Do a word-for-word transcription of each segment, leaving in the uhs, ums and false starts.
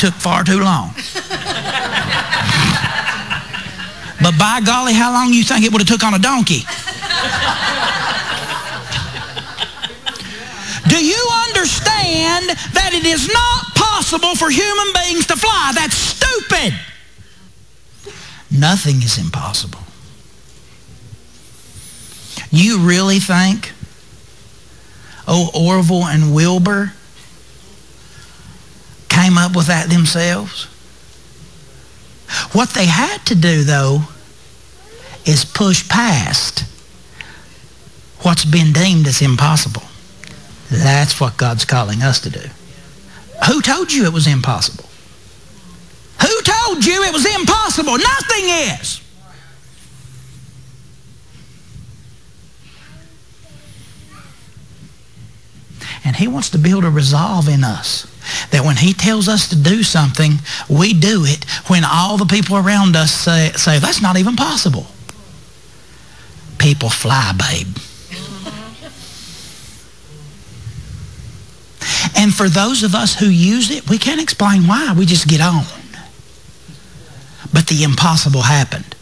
took far too long. But by golly, how long do you think it would have took on a donkey? Do you understand that it is not possible for human beings to fly? That's stupid. Nothing is impossible. You really think, oh, Orville and Wilbur came up with that themselves? What they had to do, though, is push past what's been deemed as impossible. That's what God's calling us to do. Who told you it was impossible? Who told you it was impossible? Nothing is. And he wants to build a resolve in us that when he tells us to do something, we do it when all the people around us say, say that's not even possible. People fly, babe. And for those of us who use it, we can't explain why. We just get on. But the impossible happened.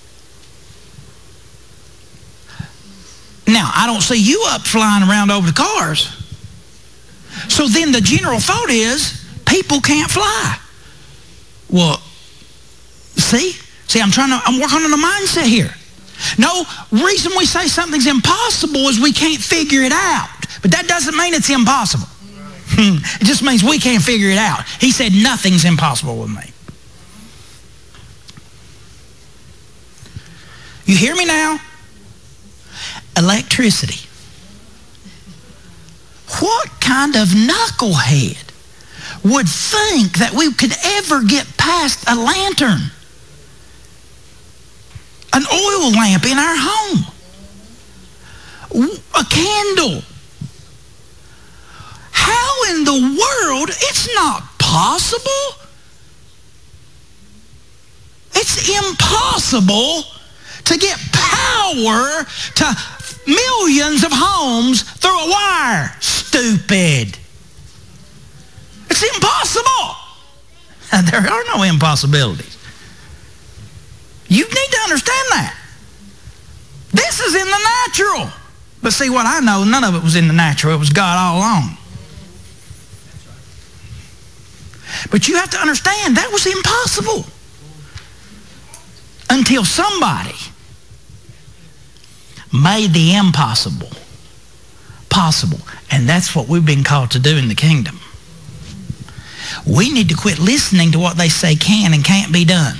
Now, I don't see you up flying around over the cars. So then the general thought is, people can't fly. Well, see? See, I'm trying to, I'm working on the mindset here. No, reason we say something's impossible is we can't figure it out. But that doesn't mean it's impossible. It just means we can't figure it out. He said nothing's impossible with me. You hear me now? Electricity. What kind of knucklehead would think that we could ever get past a lantern, an oil lamp in our home, a candle? How in the world? It's not possible. It's impossible to get power to millions of homes through a wire. Stupid. It's impossible. And there are no impossibilities. You need to understand that. This is in the natural. But see, what I know, none of it was in the natural. It was God all along. But you have to understand, that was impossible. Until somebody made the impossible possible. And that's what we've been called to do in the kingdom. We need to quit listening to what they say can and can't be done.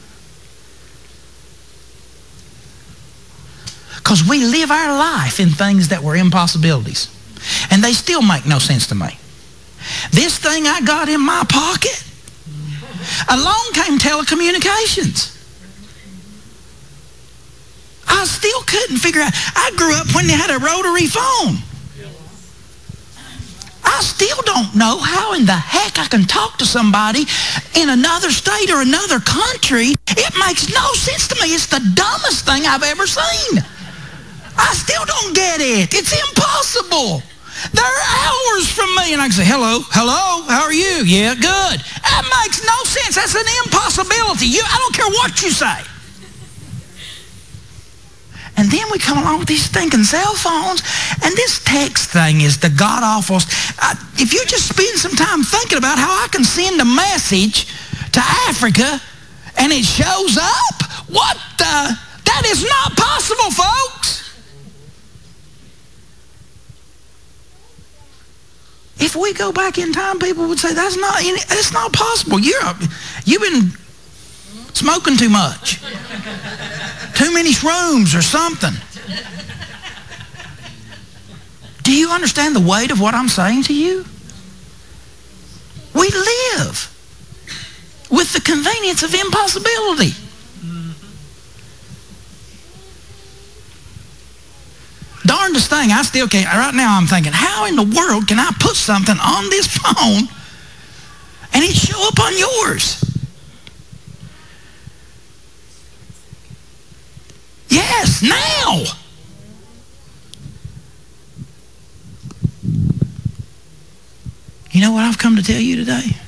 Because we live our life in things that were impossibilities. And they still make no sense to me. This thing I got in my pocket, along came telecommunications. I still couldn't figure out. I grew up when they had a rotary phone. I still don't know how in the heck I can talk to somebody in another state or another country. It makes no sense to me. It's the dumbest thing I've ever seen. I still don't get it. It's impossible. They're hours from me, and I can say, hello, hello, how are you? Yeah, good. That makes no sense. That's an impossibility. You, I don't care what you say. And then we come along with these stinking cell phones, and this text thing is the god-awful. Uh, if you just spend some time thinking about how I can send a message to Africa, and it shows up, what the? That is not possible, folks. If we go back in time, people would say, that's not, it's not possible. You're a, you've been smoking too much. Too many shrooms or something. Do you understand the weight of what I'm saying to you? We live with the convenience of impossibility. Darndest thing, I still can't. Right now I'm thinking, how in the world can I put something on this phone and it show up on yours? Yes, now. You know what I've come to tell you today?